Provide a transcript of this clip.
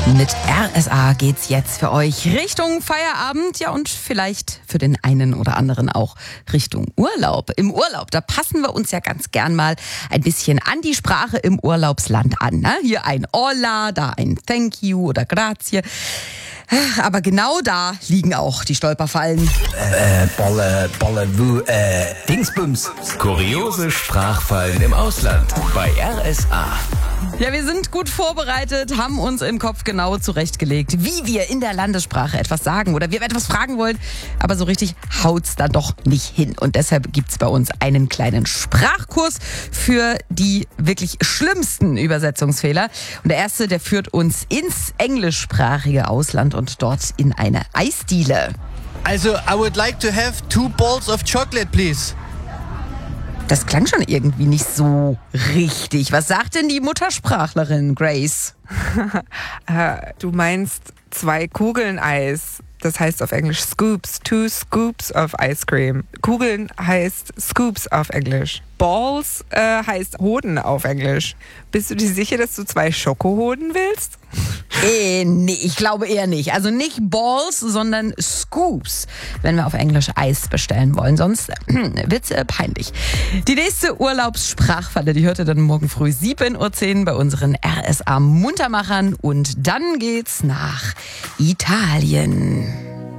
Mit RSA geht's jetzt für euch Richtung Feierabend, ja, und vielleicht für den einen oder anderen auch Richtung Urlaub. Im Urlaub, da passen wir uns ja ganz gern mal ein bisschen an die Sprache im Urlaubsland an. Ne? Hier ein Hola, da ein Thank you oder Grazie. Aber genau da liegen auch die Stolperfallen. Dingsbums. Kuriose Sprachfallen im Ausland bei RSA. Ja, wir sind gut vorbereitet, haben uns im Kopf genau zurechtgelegt, wie wir in der Landessprache etwas sagen oder wir etwas fragen wollen. Aber so richtig haut's da doch nicht hin. Und deshalb gibt's bei uns einen kleinen Sprachkurs für die wirklich schlimmsten Übersetzungsfehler. Und der erste, der führt uns ins englischsprachige Ausland und dort in eine Eisdiele. Also, I would like to have 2 balls of chocolate, please. Das klang schon irgendwie nicht so richtig. Was sagt denn die Muttersprachlerin, Grace? Du meinst 2 Kugeln Eis. Das heißt auf Englisch Scoops. 2 scoops of ice cream. Kugeln heißt Scoops auf Englisch. Balls heißt Hoden auf Englisch. Bist du dir sicher, dass du 2 Schokohoden willst? Nee, ich glaube eher nicht. Also nicht Balls, sondern Scoops, wenn wir auf Englisch Eis bestellen wollen. Sonst wird's peinlich. Die nächste Urlaubssprachfalle, die hört ihr dann morgen früh 7:10 Uhr bei unseren RSA Muntermachern. Und dann geht's nach Italien.